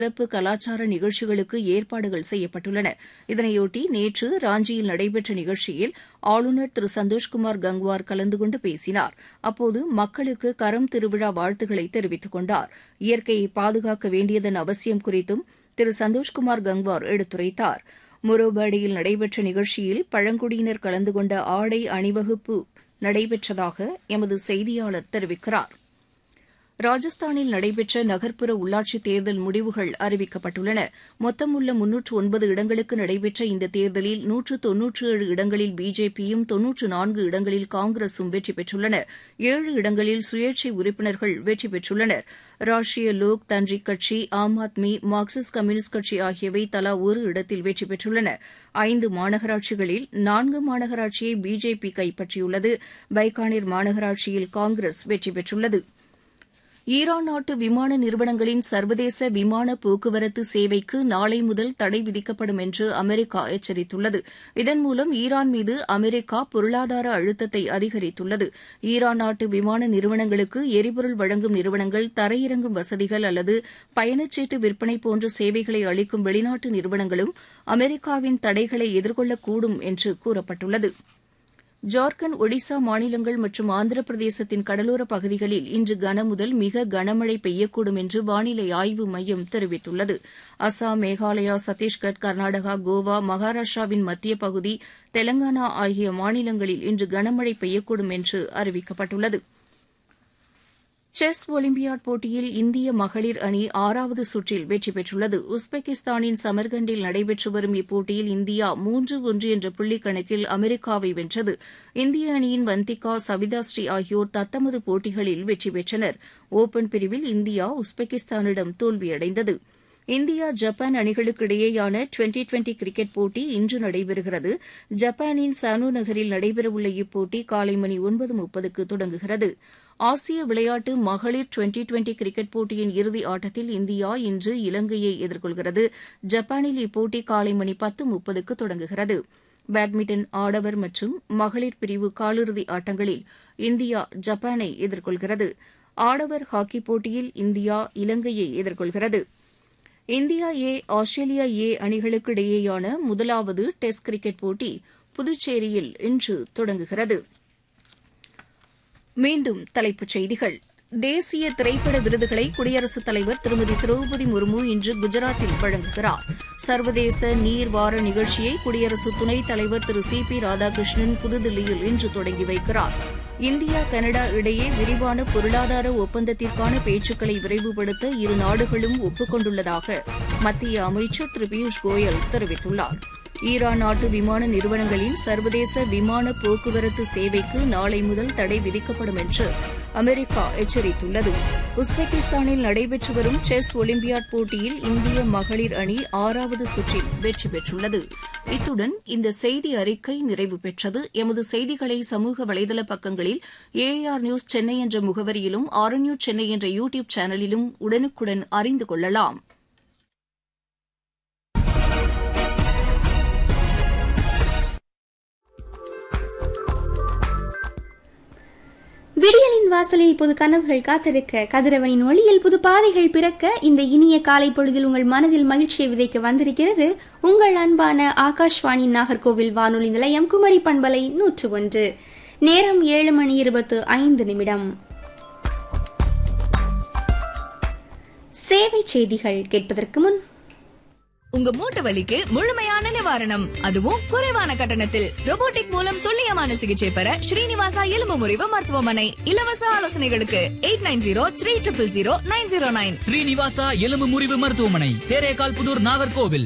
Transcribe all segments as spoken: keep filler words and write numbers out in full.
சிறப்பு கலாச்சார நிகழ்ச்சிகளுக்கு ஏற்பாடுகள் செய்யப்பட்டுள்ளன. இதனையொட்டி நேற்று ராஞ்சியில் நடைபெற்ற நிகழ்ச்சியில் ஆளுநர் திரு சந்தோஷ்குமார் கங்குவார் கலந்து கொண்டு பேசினார். அப்போது மக்களுக்கு கரம் திருவிழா வாழ்த்துக்களை தெரிவித்துக் கொண்டார். இயற்கையை பாதுகாக்க வேண்டியதன் அவசியம் குறித்தும் திரு சந்தோஷ்குமார் கங்குவார் எடுத்துரைத்தார். மொரோபாடியில் நடைபெற்ற நிகழ்ச்சியில் பழங்குடியினர் கலந்து கொண்ட ஆடை அணிவகுப்பு நடைபெற்றதாக எமது செய்தியாளர் தெரிவிக்கிறார். ராஜஸ்தானில் நடைபெற்ற நகர்ப்புற உள்ளாட்சித் தேர்தல் முடிவுகள் அறிவிக்கப்பட்டுள்ளன. மொத்தம் உள்ள முன்னூற்று ஒன்பது இடங்களுக்கு நடைபெற்ற இந்த தேர்தலில் நூற்று தொன்னூற்று ஏழு இடங்களில் பிஜேபியும் தொன்னூற்று நான்கு இடங்களில் காங்கிரசும் வெற்றி பெற்றுள்ளன. ஏழு இடங்களில் சுயேட்சை உறுப்பினர்கள் வெற்றி பெற்றுள்ளனர். ராஷ்டிரிய லோக் தன்றிக் கட்சி, ஆம் ஆத்மி, மார்க்சிஸ்ட் கம்யூனிஸ்ட் கட்சி ஆகியவை தலா ஒரு இடத்தில் வெற்றி பெற்றுள்ளன. ஐந்து மாநகராட்சிகளில் நான்கு மாநகராட்சியை பிஜேபி கைப்பற்றியுள்ளது. பைக்கானிர் மாநகராட்சியில் காங்கிரஸ் வெற்றி பெற்றுள்ளது. ஈரான் நாட்டு விமான நிறுவனங்களின் சர்வதேச விமான போக்குவரத்து சேவைக்கு நாளை முதல் தடை விதிக்கப்படும் என்று அமெரிக்கா எச்சரித்துள்ளது. இதன் மூலம் ஈரான் மீது அமெரிக்கா பொருளாதார அழுத்தத்தை அதிகரித்துள்ளது. ஈரான் நாட்டு விமான நிறுவனங்களுக்கு எரிபொருள் வழங்கும் நிறுவனங்கள், தரையிறங்கும் வசதிகள் அல்லது பயணச்சீட்டு விற்பனை போன்ற சேவைகளை அளிக்கும் வெளிநாட்டு நிறுவனங்களும் அமெரிக்காவின் தடைகளை எதிர்கொள்ளக்கூடும் என்று கூறப்பட்டுள்ளது. ஜார்க்கண்ட், ஒடிசா மாநிலங்கள் மற்றும் ஆந்திர பிரதேசத்தின் கடலோரப் பகுதிகளில் இன்று கனமுதல் மிக கனமழை பெய்யக்கூடும் என்று வானிலை ஆய்வு மையம் தெரிவித்துள்ளது. அசாம், மேகாலயா, சத்தீஸ்கர், கர்நாடகா, கோவா, மகாராஷ்டிராவின் மத்திய பகுதி, தெலங்கானா ஆகிய மாநிலங்களில் இன்று கனமழை பெய்யக்கூடும் என்று அறிவிக்கப்பட்டுள்ளது. செஸ் ஒலிம்பியாட் போட்டியில் இந்திய மகளிர் அணி ஆறாவது சுற்றில் வெற்றி பெற்றுள்ளது. உஸ்பெகிஸ்தானின் சமர்கண்டில் நடைபெற்று வரும் இப்போட்டியில் இந்தியா மூன்று ஒன்று என்ற புள்ளிக் கணக்கில் அமெரிக்காவை வென்றது. இந்திய அணியின் வந்திகா, சவிதாஸ்ரீ ஆகியோர் தத்தமது போட்டிகளில் வெற்றி பெற்றனர். ஒபன் பிரிவில் இந்தியா உஸ்பெகிஸ்தானிடம் தோல்வியடைந்தது. இந்தியா ஜப்பான் அணிகளுக்கு இடையேயான டுவெண்டி டுவெண்டி கிரிக்கெட் போட்டி இன்று நடைபெறுகிறது. ஜப்பானின் சானோ நகரில் நடைபெறவுள்ள இப்போட்டி காலை மணி ஒன்பது முப்பதுக்கு தொடங்குகிறது. ஆசிய விளையாட்டு மகளிர் டுவெண்டி டுவெண்டி கிரிக்கெட் போட்டியின் இறுதி ஆட்டத்தில் இந்தியா இன்று இலங்கையை எதிர்கொள்கிறது. ஜப்பானில் இப்போட்டி காலை மணி பத்து முப்பதுக்கு தொடங்குகிறது. பேட்மிண்டன் ஆடவர் மற்றும் மகளிர் பிரிவு காலிறுதி ஆட்டங்களில் இந்தியா ஜப்பானை எதிர்கொள்கிறது. ஆடவர் ஹாக்கி போட்டியில் இந்தியா இலங்கையை எதிர்கொள்கிறது. இந்தியா ஏ, ஆஸ்திரேலியா ஏ அணிகளுக்கு இடையேயான முதலாவது டெஸ்ட் கிரிக்கெட் போட்டி புதுச்சேரியில் இன்று தொடங்குகிறது. மீண்டும் தலைப்புச் செய்திகள். தேசிய திரைப்பட விருதுகளை குடியரசுத் தலைவர் திருமதி திரௌபதி முர்மு இன்று குஜராத்தில் வழங்குகிறார். சர்வதேச நீர் வார நிகழ்ச்சியை குடியரசு துணைத் தலைவர் திரு சி பி ராதாகிருஷ்ணன் புதுதில்லியில் இன்று தொடங்கி வைக்கிறார். இந்தியா, கனடா இடையே விரிவான பொருளாதார ஒப்பந்தத்திற்கான பேச்சுக்களை விரைவுபடுத்த இரு நாடுகளும் ஒப்புக் கொண்டுள்ளதாக மத்திய அமைச்சர் திரு பியூஷ் கோயல் தெரிவித்துள்ளார். ஈரான் நாட்டு விமான நிறுவனங்களின் சர்வதேச விமான போக்குவரத்து சேவைக்கு நாளை முதல் தடை விதிக்கப்படும் என்று அமெரிக்கா எச்சரித்துள்ளது. உஸ்பெகிஸ்தானில் நடைபெற்று வரும் செஸ் ஒலிம்பியாட் போட்டியில் இந்திய மகளிர் அணி ஆறாவது சுற்றில் வெற்றி பெற்றுள்ளது. இத்துடன் இந்த செய்தி அறிக்கை நிறைவு பெற்றது. எமது செய்திகளை சமூக வலைதள பக்கங்களில் ஏஆர் நியூஸ் சென்னை என்ற முகவரியிலும், ஆர் நியூஸ் சென்னை என்ற யூ டியூப் சேனலிலும் உடனுக்குடன் அறிந்து கொள்ளலாம். விடியலின் வாசலில் புது கனவுகள் காத்திருக்க, கதிரவனின் ஒளியில் புது பாதைகள் பிறக்க, இந்த இனிய காலை பொழுதில் உங்கள் மனதில் மகிழ்ச்சியை விதைக்க வந்திருக்கிறது உங்கள் அன்பான ஆகாஷ்வாணி நாகர்கோவில் வானொலி நிலையம் குமரி பண்பலை நூற்று ஒன்று. நேரம் ஏழு மணி இருபத்து ஐந்து நிமிடம். சேவை செய்திகள் கேட்பதற்கு முன், உங்க மூட்டு வலிக்கு முழுமையான நிவாரணம், அதுவும் குறைவான கட்டணத்தில். ரோபோட்டிக் மூலம் துல்லியமான சிகிச்சை பெற ஸ்ரீனிவாசா எலும்பு முறிவு மருத்துவமனை. இலவச ஆலோசனைகளுக்கு eight nine zero three triple zero nine zero nine. Srinivasa எலும்பு முறிவு மருத்துவமனை, தேரேகால் புதூர், நாகர்கோவில்.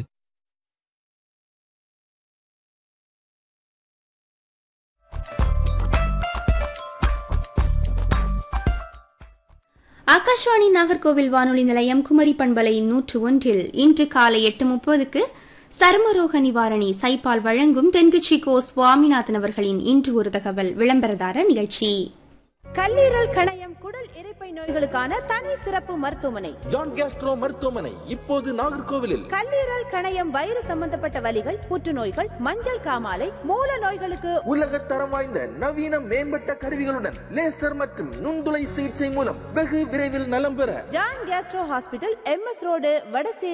ஆகாஷ்வாணி நாகர்கோவில் வானொலி நிலையம் குமரி பண்பலை நூற்று ஒன்றில் இன்று காலை எட்டு முப்பதுக்கு சர்மரோக நிவாரணி சைபால் வழங்கும் தென்கட்சி கோ சுவாமிநாதன் அவர்களின் இன்று ஒரு தகவல் விளம்பரதார நிகழ்ச்சி. கல்லீரல், கணையம், குடல் இரைப்பை நோய்களுக்கான தனி சிறப்பு மருத்துவமனை ஜான் கேஸ்ட்ரோ மருத்துவமனை இப்போது நாகர்கோவிலில். கல்லீரல், கணையம், வயிறு சம்பந்தப்பட்ட வலிகள், புற்றுநோய்கள், மஞ்சள் காமாலை, மூல நோய்களுக்கு உலக தரம் வாய்ந்த நவீன மேம்பட்ட கருவிகளுடன் லேசர் மற்றும் நுண்துளை சிகிச்சை மூலம் வெகு விரைவில் நலம் பெற John Castro hospital, M S road, Vadasery.